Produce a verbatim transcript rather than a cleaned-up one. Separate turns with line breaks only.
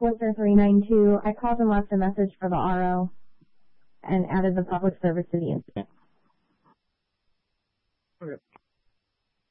Winter three nine two. I called and left a message for the R O and added the public service to the incident.
Okay.